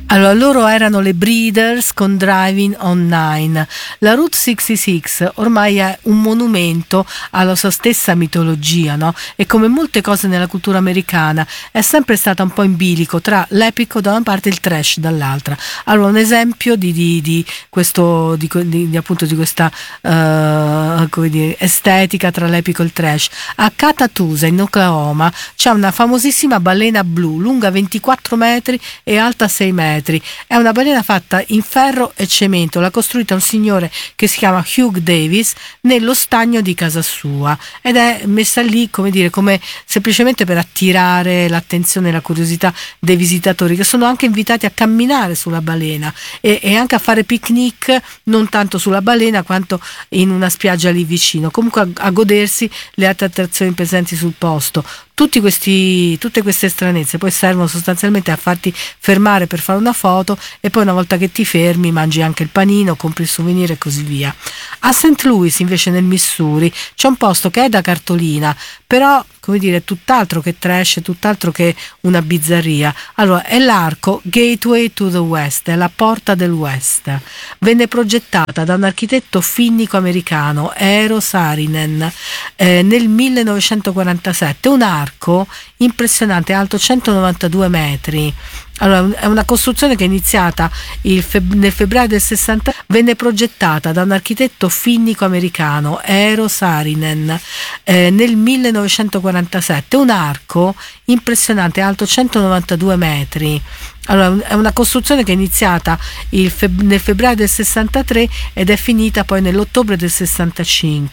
Allora, loro erano le Breeders con Driving on Nine. La Route 66 ormai è un monumento alla sua stessa mitologia, no? E come molte cose nella cultura americana è sempre stata un po' in bilico tra l'epico da una parte e il trash dall'altra. Allora, un esempio di questo, appunto di questa come dire, estetica tra l'epico e il trash. A Catatusa, in Oklahoma, c'è una famosissima balena blu, lunga 24 metri e alta 6 metri. È una balena fatta in ferro e cemento, l'ha costruita un signore che si chiama Hugh Davis nello stagno di casa sua ed è messa lì, come dire, come semplicemente per attirare l'attenzione e la curiosità dei visitatori, che sono anche invitati a camminare sulla balena e anche a fare picnic, non tanto sulla balena quanto in una spiaggia lì vicino, comunque a godersi le altre attrazioni presenti sul posto. Tutte queste stranezze poi servono sostanzialmente a farti fermare per fare una foto e poi una volta che ti fermi mangi anche il panino, compri il souvenir e così via. A St. Louis invece nel Missouri c'è un posto che è da cartolina, però come dire tutt'altro che trash, tutt'altro che una bizzarria. Allora è l'arco Gateway to the West, è la porta del West. Venne progettata da un architetto finnico americano, Eero Saarinen, nel 1947. Un arco impressionante, alto 192 metri. Allora, è una costruzione che è iniziata nel febbraio del 60, venne progettata da un architetto finnico americano, Eero Saarinen, nel 1947. Un arco impressionante, alto 192 metri. Allora, è una costruzione che è iniziata nel febbraio del 63 ed è finita poi nell'ottobre del 65.